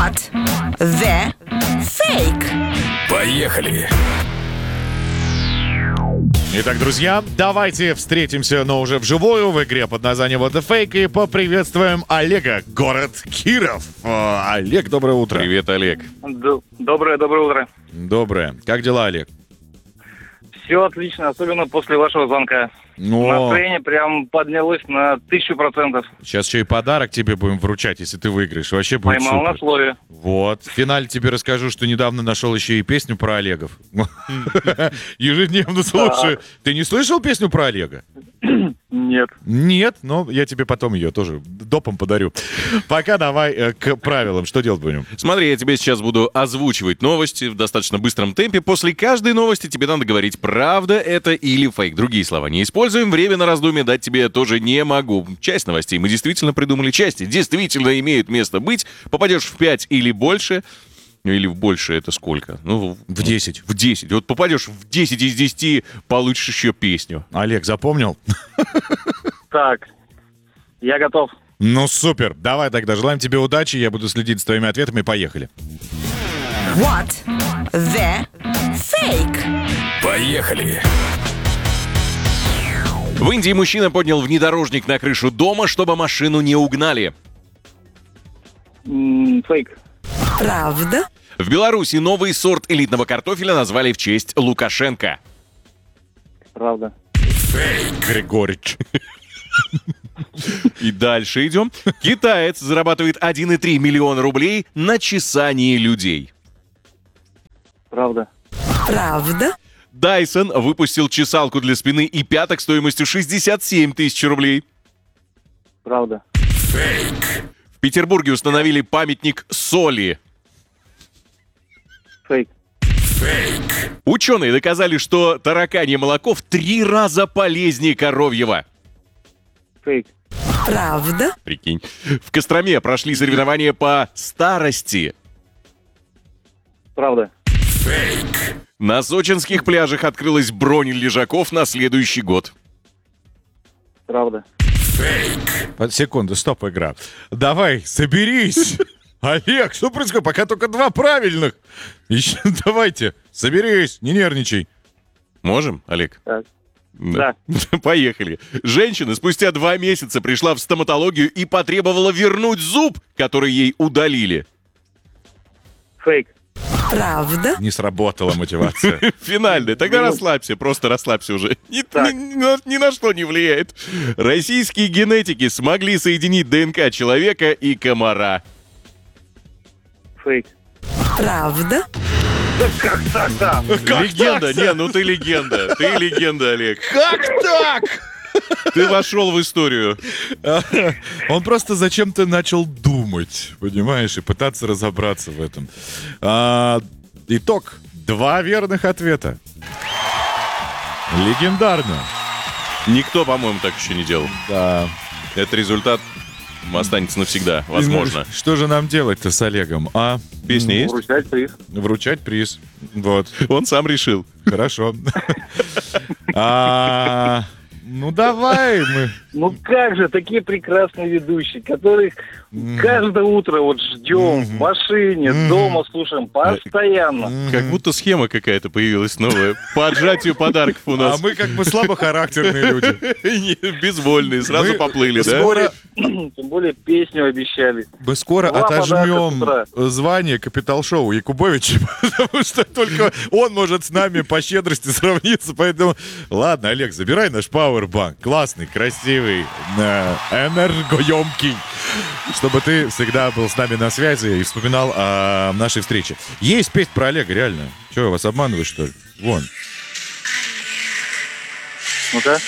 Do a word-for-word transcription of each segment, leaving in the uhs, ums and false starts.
What the fake? Поехали! Итак, друзья, давайте встретимся, но уже вживую в игре под названием What the Fake и поприветствуем Олега, город Киров. О, Олег, доброе утро. Привет, Олег. Д- Доброе, доброе утро. Доброе. Как дела, Олег? Все отлично, особенно после вашего звонка. Ну, Настроение прям поднялось на тысячу процентов. сейчас еще и подарок тебе будем вручать, если ты выиграешь. Вообще будет Поймал супер. на слове. Вот. В финале тебе расскажу, что недавно нашел еще и песню про Олегов. Ежедневно слушаю. Ты не слышал песню про Олега? Нет. Нет, но я тебе потом ее тоже допом подарю. Пока давай э, к правилам. Что делать будем? Смотри, я тебе сейчас буду озвучивать новости в достаточно быстром темпе. После каждой новости тебе надо говорить, правда это или фейк. Другие слова не используем. Время на раздумье дать тебе я тоже не могу. Часть новостей мы действительно придумали. Части действительно имеют место быть. Попадешь в пять или больше... Или в больше это сколько? Ну, В десять. В десять. Вот попадешь в десять из десяти, получишь еще песню. Олег, запомнил? Так, я готов. Ну, супер. Давай тогда. Желаем тебе удачи. Я буду следить за твоими ответами. Поехали. What the fake? Поехали! В Индии мужчина поднял внедорожник на крышу дома, чтобы машину не угнали. М, Фейк. Правда? В Беларуси новый сорт элитного картофеля назвали в честь Лукашенко. Правда. Григорич. И дальше идем. Китаец зарабатывает один и три миллиона рублей на чесании людей. Правда. Правда? Дайсон выпустил чесалку для спины и пяток стоимостью шестьдесят семь тысяч рублей. Правда. В Петербурге установили памятник соли. Фейк. Ученые доказали, что тараканье молоко в три раза полезнее коровьего. Фейк. Правда? Прикинь. В Костроме прошли соревнования по старости. Правда. На сочинских пляжах открылась бронь лежаков на следующий год. Правда. Под секунду, стоп, игра. Давай, соберись. Олег, что происходит? Пока только два правильных. Еще, давайте, соберись, не нервничай. Можем, Олег? Так. Да. Поехали. Женщина спустя два месяца пришла в стоматологию и потребовала вернуть зуб, который ей удалили. Фейк. Правда? Не сработала мотивация. Финальная. Тогда расслабься, просто расслабься уже. Ни, Так. ни- ни на- ни на что не влияет. Российские генетики смогли соединить ДНК человека и комара. Фейк. Правда? Как так-то? Легенда. Не, ну ты легенда. Ты легенда, Олег. Как так? Ты вошел в историю. Он просто зачем-то начал думать, понимаешь, и пытаться разобраться в этом. А, итог. Два верных ответа. Легендарно. Никто, по-моему, так еще не делал. Да. Этот результат останется навсегда, возможно. И что же нам делать-то с Олегом, а? Песня есть? Вручать приз. Вручать приз. Вот. Он сам решил. Хорошо. А, ну, давай мы... Ну как же, такие прекрасные ведущие, которых каждое утро вот ждем в машине, дома слушаем постоянно. Как будто схема какая-то появилась новая. По отжатию подарков у А нас. мы как бы слабохарактерные люди. Безвольные, сразу Мы поплыли, да? скоро, Тем более песню обещали. мы скоро Два подарка с отожмем утра. звание Капитал-шоу Якубовича, потому что только он может с нами по щедрости сравниться. Поэтому, ладно, Олег, забирай наш пауэрбанк. Классный, красивый, э, энергоемкий. Чтобы ты всегда был с нами на связи и вспоминал о нашей встрече. Есть песня про Олега, реально. Че, я вас обманываю, что ли? Вон. Ну-ка.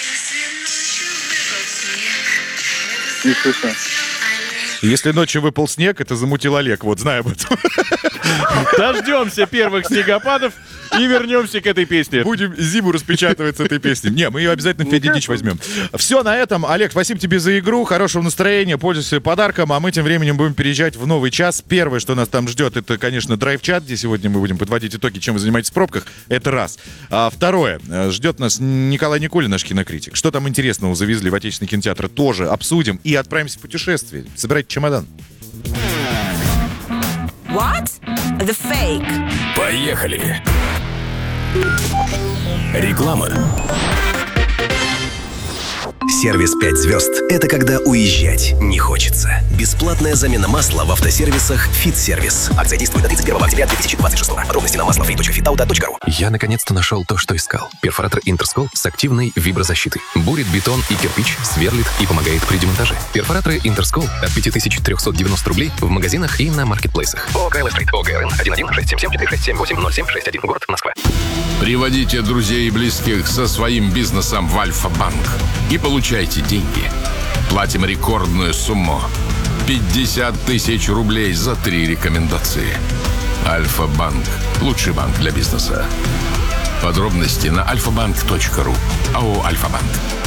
Не слышно. Если ночью выпал снег, это замутил Олег, вот, знай об этом. Дождемся первых снегопадов и вернемся к этой песне. Будем зиму распечатывать с этой песней. Не, мы ее обязательно в Федя Дич возьмем. Все на этом. Олег, спасибо тебе за игру, хорошего настроения, пользуйся подарком, а мы тем временем будем переезжать в новый час. Первое, что нас там ждет, это, конечно, драйв-чат, где сегодня мы будем подводить итоги, чем вы занимаетесь в пробках. Это раз. А второе, ждет нас Николай Никулин, наш кинокритик. Что там интересного завезли в отечественный кинотеатр, тоже обсудим и отправимся в путешествие. Собирайте чемодан. What What? The fake. Поехали. Реклама. Сервис пять звезд – это когда уезжать не хочется. Бесплатная замена масла в автосервисах «Фит-сервис». Акция действует до тридцать первого октября две тысячи двадцать шестого. Подробности на масло точка фри точка фитауто точка ру. Я наконец-то нашел то, что искал. Перфоратор Интерскол с активной виброзащитой. Бурит бетон и кирпич, сверлит и помогает при демонтаже. Перфораторы Интерскол от пять тысяч триста девяносто рублей в магазинах и на маркетплейсах. ООО «КЛ Стрит», ОГРН один один шесть семь семь четыре шесть семь восемь ноль семь шесть один, город Москва. Приводите друзей и близких со своим бизнесом в Альфа-банк и получайте деньги. Платим рекордную сумму – пятьдесят тысяч рублей за три рекомендации. Альфа-банк – лучший банк для бизнеса. Подробности на альфа банк точка ру. АО «Альфа-банк».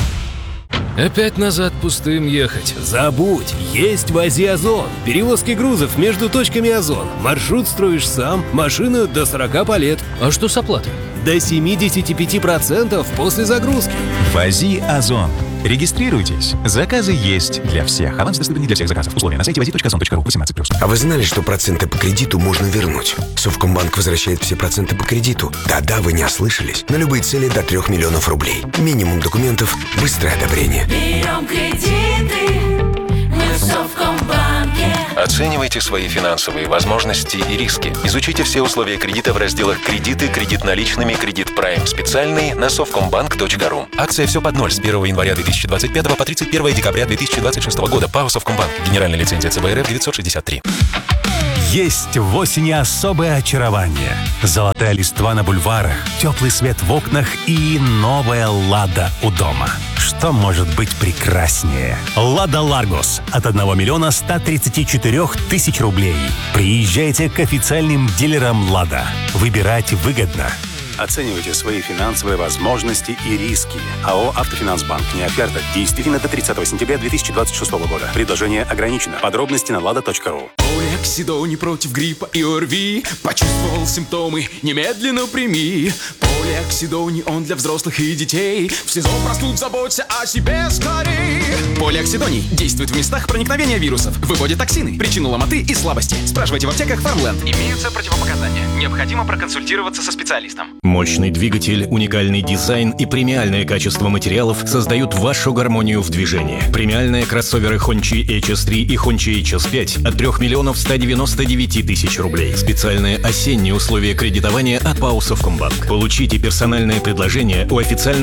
Опять назад пустым ехать. Забудь, есть в Азии Озон. Перевозки грузов между точками Озон. Маршрут строишь сам, машина до сорока по лет. А что с оплатой? До семьдесят пять процентов после загрузки. Вози Озон. Регистрируйтесь. Заказы есть для всех. Аванс доступен не для всех заказов. Условия на сайте вози точка озон точка ру. восемнадцать плюс. А вы знали, что проценты по кредиту можно вернуть? Совкомбанк возвращает все проценты по кредиту. Да-да, вы не ослышались. На любые цели до трех миллионов рублей. Минимум документов, быстрое одобрение. Берем кредиты, мы в Совкомбанке. Оценивайте свои финансовые возможности и риски. Изучите все условия кредита в разделах «Кредиты», «Кредит наличными», «Кредит Прайм специальный» на совкомбанк точка ру. Акция «Все под ноль» с первого января две тысячи двадцать пятого по тридцать первое декабря две тысячи двадцать шестого года. ПАО «Совкомбанк». Генеральная лицензия ЦБ РФ девятьсот шестьдесят три. Есть в осени особое очарование. Золотая листва на бульварах, теплый свет в окнах и новая «Лада» у дома. Что может быть прекраснее? «Лада Ларгус» от одного миллиона ста тридцати четырёх тысяч рублей. Приезжайте к официальным дилерам «Лада». Выбирать выгодно. Оценивайте свои финансовые возможности и риски. АО «Автофинансбанк». Не оферта. Действительно до тридцатого сентября две тысячи двадцать шестого года. Предложение ограничено. Подробности на лада точка ру. Полиоксидони против гриппа и ОРВИ. Почувствовал симптомы? Немедленно прими. Полиоксидони, он для взрослых и детей. В сезон простуд заботься о себе скорей. Полиоксидоний действует в местах проникновения вирусов, выводит токсины, причину ломоты и слабости. Спрашивайте в аптеках Farmland. Имеются противопоказания. Необходимо проконсультироваться со специалистом. Мощный двигатель, уникальный дизайн и премиальное качество материалов создают вашу гармонию в движении. Премиальные кроссоверы Hongqi эйч эс три и Hongqi эйч эс пять от трёх миллионов ста девяноста девяти тысяч рублей. Специальные осенние условия кредитования от ПАО «Совкомбанк». Получите персональное предложение у официального